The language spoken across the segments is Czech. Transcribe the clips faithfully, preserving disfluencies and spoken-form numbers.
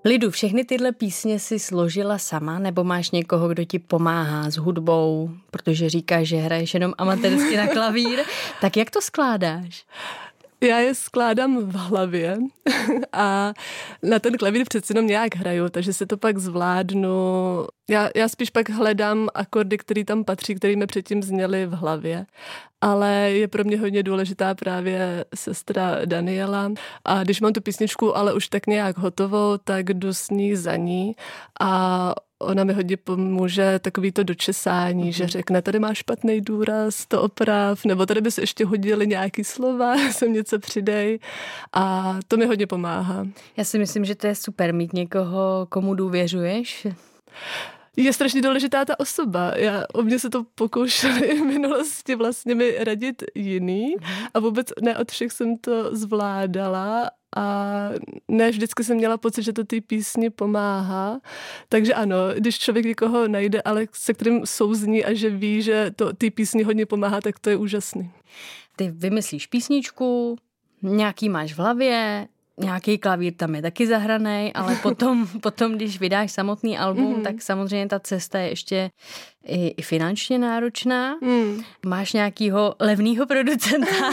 Lidu, všechny tyhle písně si složila sama, nebo máš někoho, kdo ti pomáhá s hudbou, protože říkáš, že hraješ jenom amatérsky na klavír, tak jak to skládáš? Já je skládám v hlavě a na ten klavír přeci jenom nějak hraju, takže se to pak zvládnu. Já, já spíš pak hledám akordy, které tam patří, které mi předtím zněly v hlavě. Ale je pro mě hodně důležitá právě sestra Daniela a když mám tu písničku ale už tak nějak hotovou, tak jdu s ní za ní a ona mi hodně pomůže takový to dočesání, mm-hmm. že řekne, tady máš špatný důraz, to oprav, nebo tady by se ještě hodily nějaký slova, sem něco přidej a to mi hodně pomáhá. Já si myslím, že to je super mít někoho, komu důvěřuješ. Je strašně důležitá ta osoba. Já, o mě se to pokoušeli v minulosti vlastně mi radit jiný a vůbec ne od všech jsem to zvládala a ne vždycky jsem měla pocit, že to té písni pomáhá. Takže ano, když člověk někoho najde, ale se kterým souzní a že ví, že to té písni hodně pomáhá, tak to je úžasný. Ty vymyslíš písničku, nějaký máš v hlavě, nějaký klavír tam je taky zahranej, ale potom, potom když vydáš samotný album, mm. tak samozřejmě ta cesta je ještě i, i finančně náročná. Mm. Máš nějakýho levnýho producenta?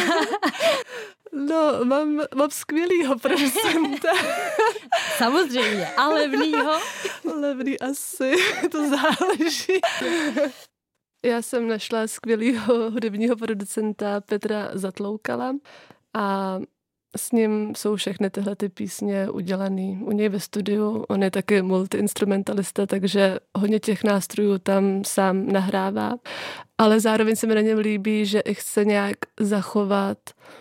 No, mám, mám skvělýho producenta. Samozřejmě, a levnýho? Levný asi, to záleží. Já jsem našla skvělýho hudebního producenta Petra Zatloukala a s ním jsou všechny tyhle ty písně udělaný u něj ve studiu. On je taky multiinstrumentalista, takže hodně těch nástrojů tam sám nahrává. Ale zároveň se mi na něm líbí, že i chce nějak zachovat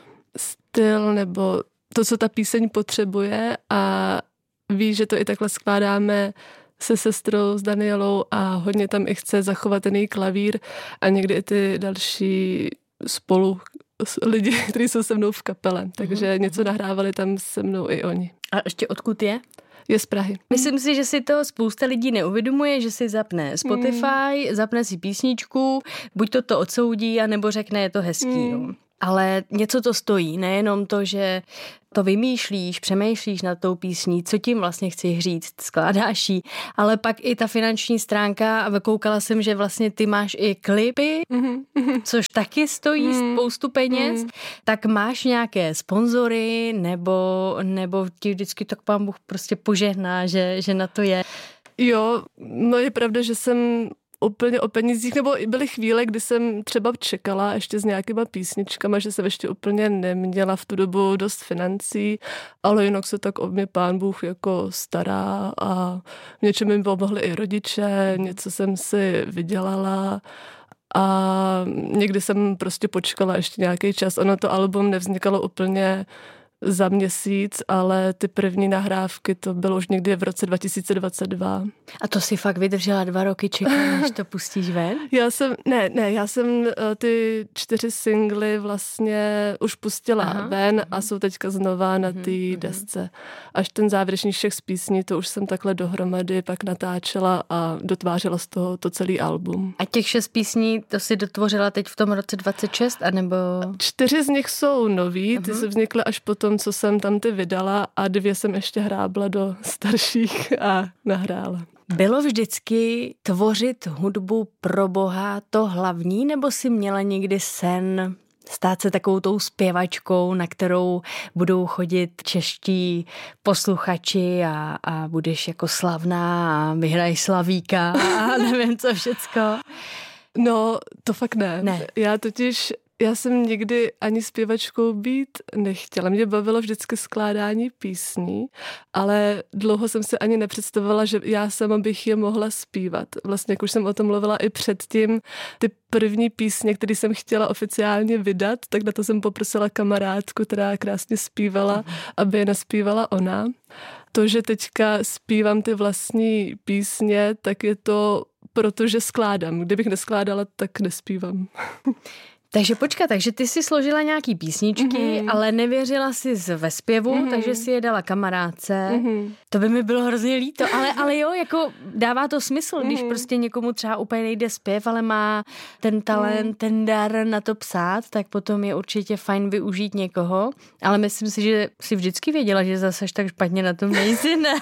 styl nebo to, co ta píseň potřebuje a ví, že to i takhle skládáme se sestrou, s Danielou a hodně tam i chce zachovat ten její klavír a někdy i ty další spolu lidi, kteří jsou se mnou v kapele, takže mm-hmm. něco nahrávali tam se mnou i oni. A ještě odkud je? Je z Prahy. Myslím si, že si to spousta lidí neuvědomuje, že si zapne Spotify, mm. zapne si písničku, buď to to odsoudí, anebo řekne, je to hezký. Mm. No. Ale něco to stojí, nejenom to, že to vymýšlíš, přemýšlíš nad tou písní, co tím vlastně chci říct, skládáš ji, ale pak i ta finanční stránka a vykoukala jsem, že vlastně ty máš i klipy, mm-hmm. což taky stojí mm-hmm. spoustu peněz, mm-hmm. tak máš nějaké sponzory nebo, nebo ti vždycky tak pán Bůh prostě požehná, že, že na to je. Jo, no je pravda, že jsem úplně o penězích, nebo byly chvíle, kdy jsem třeba čekala ještě s nějakýma písničkama, že jsem ještě úplně neměla v tu dobu dost financí, ale jinak se tak o mě pán Bůh jako stará a v něčem mi pomohli i rodiče, něco jsem si vydělala a někdy jsem prostě počkala ještě nějaký čas. Ono to album nevznikalo úplně za měsíc, ale ty první nahrávky to bylo už někdy v roce dva tisíce dvacet dva. A to si fakt vydržela dva roky čekat, než to pustíš ven? Já jsem, ne, ne, já jsem ty čtyři singly vlastně už pustila Aha. ven a jsou teďka znova na té mm-hmm. desce. Až ten závěrečný šest písní, to už jsem takhle dohromady pak natáčela a dotvářela z toho to celý album. A těch šest písní, to si dotvořila teď v tom roce dvacet šest, anebo? Čtyři z nich jsou nový, ty uh-huh. se vznikly až potom, co jsem tam ty vydala a dvě jsem ještě hrábla do starších a nahrála. Bylo vždycky tvořit hudbu pro Boha to hlavní, nebo jsi měla někdy sen stát se takovou tou zpěvačkou, na kterou budou chodit čeští posluchači a, a budeš jako slavná a vyhraješ Slavíka a nevím co všecko? No, to fakt ne. ne. Já totiž Já jsem nikdy ani zpěvačkou být nechtěla. Mě bavilo vždycky skládání písní, ale dlouho jsem se ani nepředstavovala, že já sama bych je mohla zpívat. Vlastně, jak už jsem o tom mluvila i předtím, ty první písně, které jsem chtěla oficiálně vydat, tak na to jsem poprosila kamarádku, která krásně zpívala, aby je naspívala ona. To, že teďka zpívám ty vlastní písně, tak je to proto, že skládám. Kdybych neskládala, tak nespívám. Takže počkat, takže ty si složila nějaký písničky, mm-hmm. ale nevěřila jsi ve zpěvu, mm-hmm. takže si je dala kamarádce. Mm-hmm. To by mi bylo hrozně líto, ale, ale jo, jako dává to smysl, mm-hmm. když prostě někomu třeba úplně nejde zpěv, ale má ten talent, mm. ten dar na to psát, tak potom je určitě fajn využít někoho, ale myslím si, že jsi vždycky věděla, že zase tak špatně na tom nejsi, ne?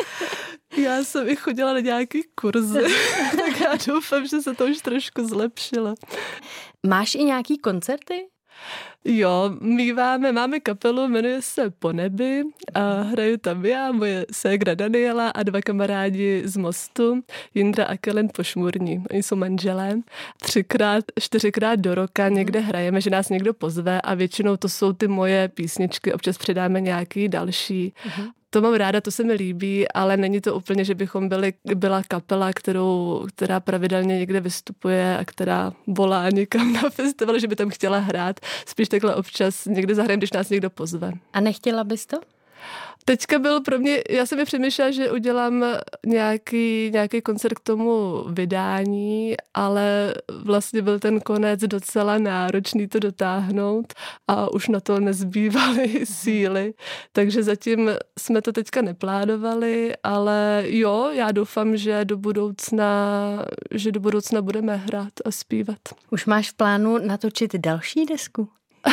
Já jsem i chodila na nějaký kurzy, tak já doufám, že se to už trošku zlepšilo. Máš i nějaký koncerty? Jo, míváme, máme kapelu, jmenuje se Po nebi a hraju tam já, moje ségra Daniela a dva kamarádi z Mostu, Jindra a Kellen Pošmurní. Oni jsou manželé. Třikrát, čtyřikrát do roka někde hrajeme, že nás někdo pozve a většinou to jsou ty moje písničky, občas přidáme nějaký další. Uh-huh. To mám ráda, to se mi líbí, ale není to úplně, že bychom byli, byla kapela, kterou, která pravidelně někde vystupuje a která volá někam na festival, že by tam chtěla hrát. Spíš takhle občas někde zahrajeme, když nás někdo pozve. A nechtěla bys to? Teďka byl pro mě, já jsem mi přemýšlela, že udělám nějaký, nějaký koncert k tomu vydání, ale vlastně byl ten konec docela náročný to dotáhnout a už na to nezbývaly síly, takže zatím jsme to teďka neplánovali, ale jo, já doufám, že do budoucna, že do budoucna budeme hrát a zpívat. Už máš v plánu natočit další desku?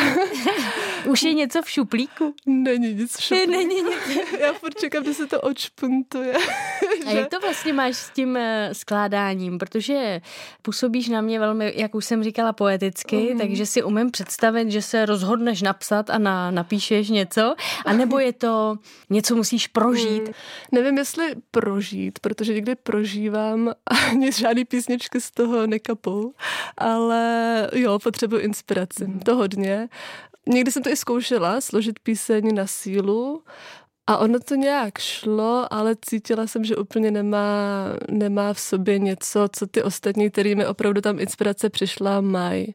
Už je něco v šuplíku? Není nic v šuplíku. Není nic. Já furt čekám, že se to odšpuntuje. A jak to vlastně máš s tím skládáním? Protože působíš na mě velmi, jak už jsem říkala, poeticky, mm. takže si umím představit, že se rozhodneš napsat a na, napíšeš něco, anebo je to něco musíš prožít? Mm. Nevím, jestli prožít, protože někdy prožívám a nic žádný písničky z toho nekapou, ale jo, potřebuji inspiraci. Mm. To hodně. Někdy jsem to i zkoušela, složit píseň na sílu a ono to nějak šlo, ale cítila jsem, že úplně nemá, nemá v sobě něco, co ty ostatní, kterými opravdu tam inspirace přišla, mají.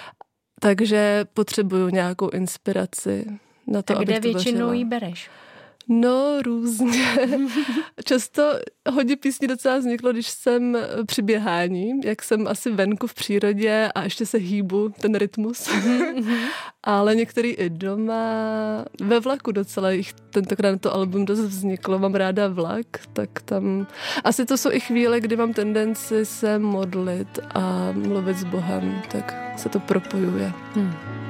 Takže potřebuju nějakou inspiraci na to, a abych kde to většinou dožila. jí bereš? No, různě. Často hodně písní docela vzniklo, když jsem při běhání, jak jsem asi venku v přírodě a ještě se hýbu, ten rytmus. Ale některý i doma. Ve vlaku docela jich tentokrát to album dost vzniklo. Mám ráda vlak, tak tam... Asi to jsou i chvíle, kdy mám tendenci se modlit a mluvit s Bohem, tak se to propojuje. Hmm.